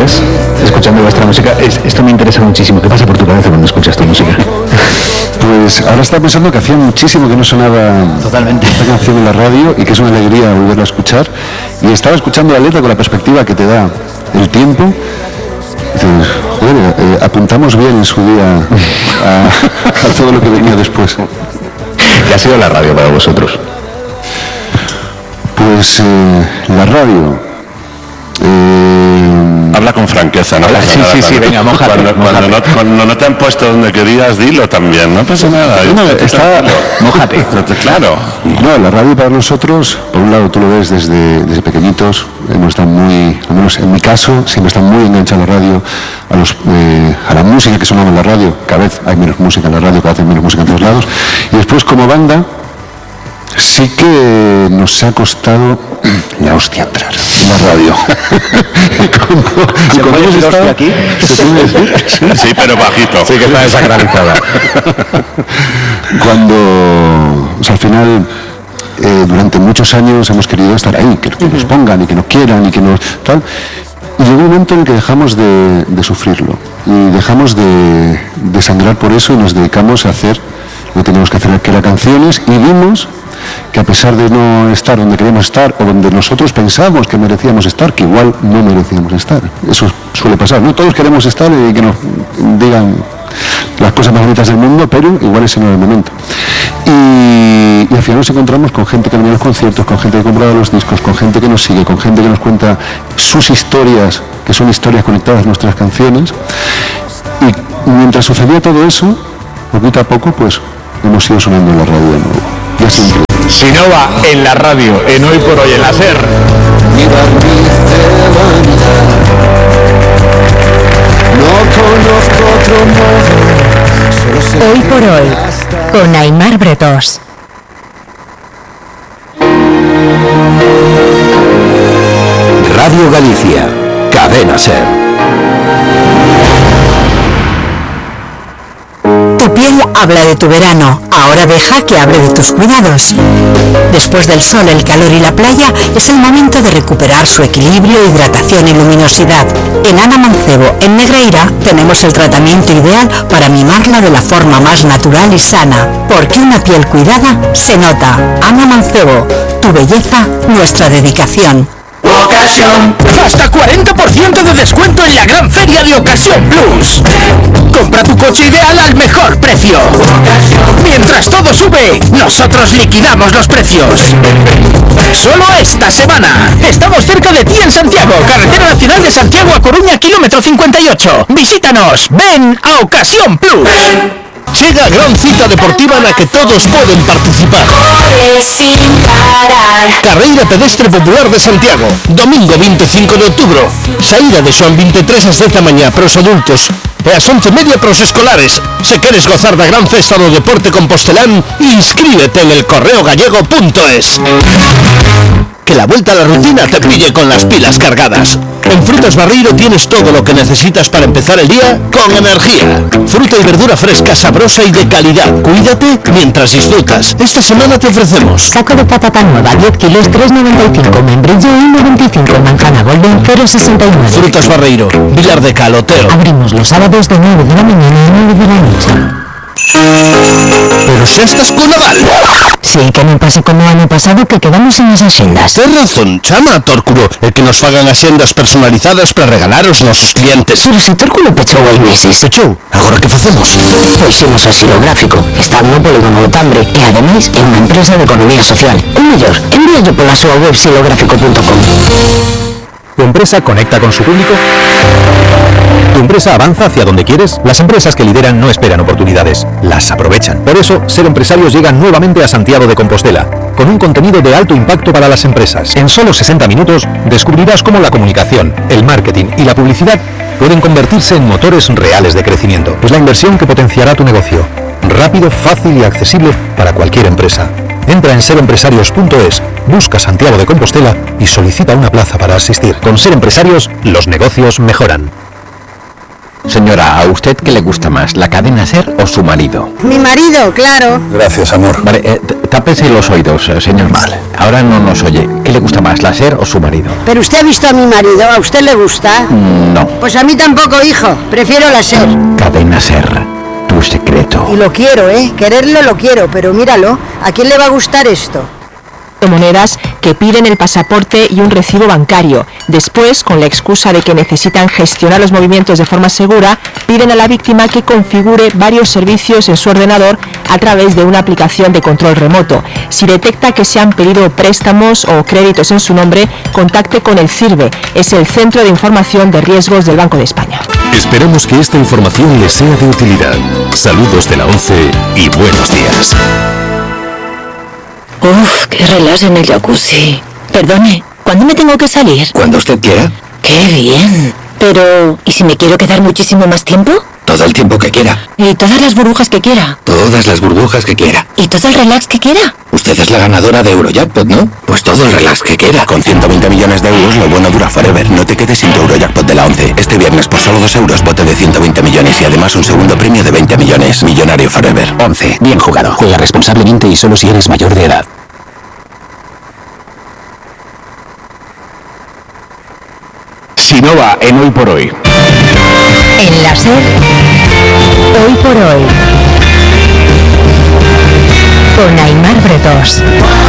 tardes escuchando vuestra música. Esto me interesa muchísimo. ¿Qué pasa por tu cabeza cuando escuchas tu música? Pues ahora estaba pensando que hacía muchísimo que no sonaba totalmente esta canción en la radio y que es una alegría volverla a escuchar. Y estaba escuchando la letra con la perspectiva que te da el tiempo. Y dices, joder, apuntamos bien en su día a todo lo que venía después. ¿Qué ha sido la radio para vosotros? Pues la radio... Habla con franqueza, ¿no? Sí, venga, mójate. Cuando no te han puesto donde querías, dilo también, no pasa nada. Mójate. Claro. No, la radio para nosotros, por un lado tú lo ves desde pequeñitos, hemos estado muy, al menos en mi caso, siempre están muy enganchados a la radio, a la música que sonaba en la radio. Cada vez hay menos música en la radio, cada vez hay menos música en todos lados. Y después como banda, sí que nos ha costado la hostia entrar en la radio. ¿Se puede decir hostia aquí? Sí, pero bajito. Sí, que está desacralizada. Al final, durante muchos años hemos querido estar ahí, que nos pongan y que nos quieran y que nos... tal. Y llegó un momento en el que dejamos de sufrirlo y dejamos de sangrar por eso y nos dedicamos a hacer lo que teníamos que hacer, que era canciones, y vimos que a pesar de no estar donde queríamos estar o donde nosotros pensamos que merecíamos estar, que igual no merecíamos estar. Eso suele pasar, ¿no? Todos queremos estar y que nos digan las cosas más bonitas del mundo, pero igual ese no es el momento. Y al final nos encontramos con gente que viene a los conciertos, con gente que compra los discos, con gente que nos sigue, con gente que nos cuenta sus historias, que son historias conectadas a nuestras canciones. Y mientras sucedía todo eso, poquito a poco, pues hemos ido sonando en la radio de nuevo. Y así. Sinova en la radio, en Hoy por Hoy, en la SER. Hoy por Hoy, con Aimar Bretós. Radio Galicia, Cadena SER. Tu piel habla de tu verano, ahora deja que hable de tus cuidados. Después del sol, el calor y la playa, es el momento de recuperar su equilibrio, hidratación y luminosidad. En Ana Mancebo, en Negreira, tenemos el tratamiento ideal para mimarla de la forma más natural y sana. Porque una piel cuidada se nota. Ana Mancebo, tu belleza, nuestra dedicación. Ocasión. Hasta 40% de descuento en la gran feria de Ocasión Plus. Compra tu coche ideal al mejor precio. Mientras todo sube, nosotros liquidamos los precios. Solo esta semana. Estamos cerca de ti en Santiago, Carretera Nacional de Santiago a Coruña, kilómetro 58. Visítanos. Ven a Ocasión Plus. Llega a gran cita deportiva en la que todos pueden participar. Carreira Pedestre Popular de Santiago, domingo 25 de outubro. Saída de Xoan 23 ás 10 da mañá para os adultos e ás 11:30 para os escolares. Se queres gozar da gran festa do deporte compostelán, inscríbete en elcorreogallego.es. Que la vuelta a la rutina te pille con las pilas cargadas. En Frutas Barreiro tienes todo lo que necesitas para empezar el día con energía. Fruta y verdura fresca, sabrosa y de calidad. Cuídate mientras disfrutas. Esta semana te ofrecemos saco de patata nueva, 10 kilos, 3,95, membrillo 1,95, manzana golden 0,69. Frutas Barreiro, Vilar de Cal, Oteo. Abrimos los sábados de 9 de la mañana a 9 de la noche. Pero xa estás con Nadal. Sí, que non pase como o ano pasado que quedamos en as axendas. Ten razón, chama a Tórculo, e que nos fagan axendas personalizadas para regalar aos nosos clientes. Pero se Tórculo pechou hai meses. Pechou, agora que facemos? Pois ximos ao Xilográfico, está no polígono do Tambre e ademais é unha empresa de economía social. O mellor, envíallo pola súa web xilográfico.com. ¿Tu empresa conecta con su público? ¿Tu empresa avanza hacia donde quieres? Las empresas que lideran no esperan oportunidades, las aprovechan. Por eso, Ser Empresarios llega nuevamente a Santiago de Compostela, con un contenido de alto impacto para las empresas. En solo 60 minutos descubrirás cómo la comunicación, el marketing y la publicidad pueden convertirse en motores reales de crecimiento. Es la inversión que potenciará tu negocio. Rápido, fácil y accesible para cualquier empresa. Entra en serempresarios.es, busca Santiago de Compostela y solicita una plaza para asistir. Con Ser Empresarios, los negocios mejoran. Señora, ¿a usted qué le gusta más, la cadena SER o su marido? Mi marido, claro. Gracias, amor. Vale, tápese los oídos, señor Mal. Ahora no nos oye. ¿Qué le gusta más, la SER o su marido? ¿Pero usted ha visto a mi marido? ¿A usted le gusta? No. Pues a mí tampoco, hijo. Prefiero la SER. Cadena SER, tu secreto. Y lo quiero, Quererlo lo quiero, pero míralo. ¿A quién le va a gustar esto? Monedas que piden el pasaporte y un recibo bancario. Después, con la excusa de que necesitan gestionar los movimientos de forma segura, piden a la víctima que configure varios servicios en su ordenador a través de una aplicación de control remoto. Si detecta que se han pedido préstamos o créditos en su nombre, contacte con el CIRBE, es el Centro de Información de Riesgos del Banco de España. Esperamos que esta información les sea de utilidad. Saludos de la ONCE y buenos días. Uf, qué relax en el jacuzzi. Perdone, ¿cuándo me tengo que salir? Cuando usted quiera. ¡Qué bien! Pero, ¿y si me quiero quedar muchísimo más tiempo? Todo el tiempo que quiera. ¿Y todas las burbujas que quiera? Todas las burbujas que quiera. ¿Y todo el relax que quiera? Usted es la ganadora de Eurojackpot, ¿no? Pues todo el relax que quiera. Con 120 millones de euros, lo bueno dura forever. No te quedes sin tu Eurojackpot de la ONCE. Este viernes, por solo 2 euros, bote de 120 millones y además un segundo premio de 20 millones. Millonario forever. ONCE. Bien jugado. Juega responsablemente y solo si eres mayor de edad. Sinova en Hoy por Hoy. En la SER, Hoy por Hoy, con Aimar Bretós.